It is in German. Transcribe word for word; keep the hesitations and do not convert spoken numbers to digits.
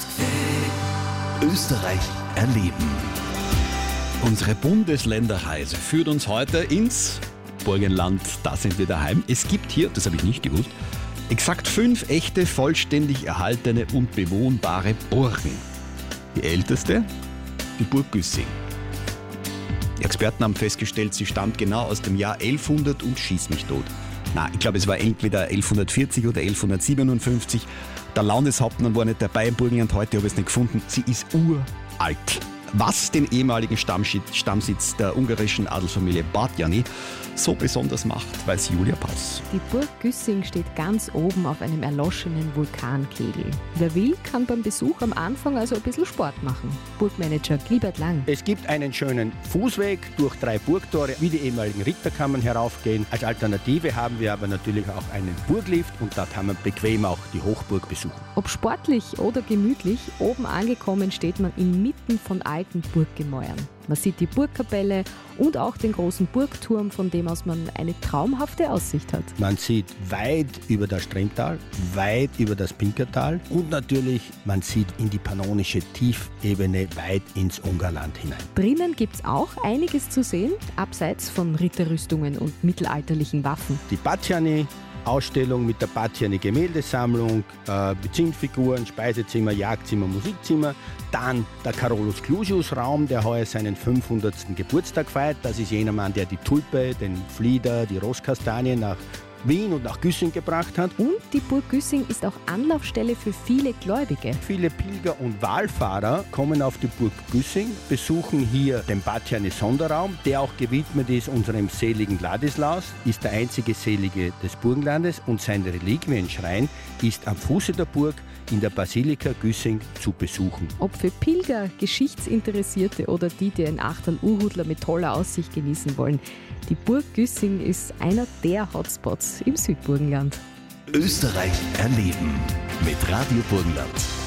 Österreich erleben. Unsere Bundesländerreise führt uns heute ins Burgenland. Da sind wir daheim. Es gibt hier, das habe ich nicht gewusst, exakt fünf echte, vollständig erhaltene und bewohnbare Burgen. Die älteste, die Burg Güssing. Die Experten haben festgestellt, sie stammt genau aus dem Jahr elfhundert und schieß mich tot. Na, ich glaube, es war entweder elfhundertvierzig oder elfhundertsiebenundfünfzig. Der Landeshauptmann war nicht dabei im Burgenland, heute habe ich es nicht gefunden. Sie ist uralt. Was den ehemaligen Stammsitz der ungarischen Adelsfamilie Batthyány so besonders macht, weiß Julia Paus. Die Burg Güssing steht ganz oben auf einem erloschenen Vulkankegel. Wer will, kann beim Besuch am Anfang also ein bisschen Sport machen. Burgmanager Glibert Lang. Es gibt einen schönen Fußweg durch drei Burgtore, wie die ehemaligen Ritterkammern heraufgehen. Als Alternative haben wir aber natürlich auch einen Burglift und da kann man bequem auch die Hochburg besuchen. Ob sportlich oder gemütlich, oben angekommen steht man inmitten von alten Burggemäuern. Man sieht die Burgkapelle und auch den großen Burgturm, von dem aus man eine traumhafte Aussicht hat. Man sieht weit über das Stremtal, weit über das Pinkertal und natürlich, man sieht in die pannonische Tiefebene weit ins Ungarland hinein. Drinnen gibt es auch einiges zu sehen, abseits von Ritterrüstungen und mittelalterlichen Waffen. Die Batthyány Ausstellung mit der Batthyány Gemäldesammlung, äh, Zinnfiguren, Speisezimmer, Jagdzimmer, Musikzimmer. Dann der Carolus Clusius Raum, der heuer seinen fünfhundertsten Geburtstag feiert. Das ist jener Mann, der die Tulpe, den Flieder, die Rosskastanie nach Wien und nach Güssing gebracht hat. Und die Burg Güssing ist auch Anlaufstelle für viele Gläubige. Viele Pilger und Wallfahrer kommen auf die Burg Güssing, besuchen hier den Batthyány Sonderraum, der auch gewidmet ist unserem seligen Ladislaus, ist der einzige Selige des Burgenlandes und sein Reliquienschrein ist am Fuße der Burg in der Basilika Güssing zu besuchen. Ob für Pilger, Geschichtsinteressierte oder die, die ein Achterl-Urhudler mit toller Aussicht genießen wollen, die Burg Güssing ist einer der Hotspots im Südburgenland. Österreich erleben mit Radio Burgenland.